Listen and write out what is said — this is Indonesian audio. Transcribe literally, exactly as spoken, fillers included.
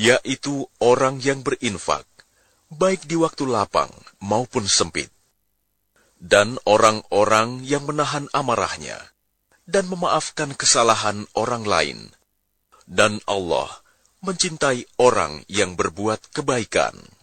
yaitu orang yang berinfak, baik di waktu lapang maupun sempit, dan orang-orang yang menahan amarahnya dan memaafkan kesalahan orang lain. Dan Allah mencintai orang yang berbuat kebaikan.